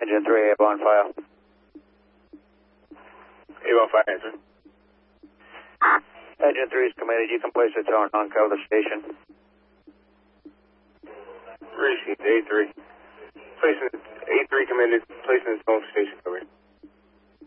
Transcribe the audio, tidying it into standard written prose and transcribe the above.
Engine 3, Able on file. Able on file, answer. Engine 3 is committed. You can place the tone on cover station. Received, A3. A3 committed, placing its own station covered.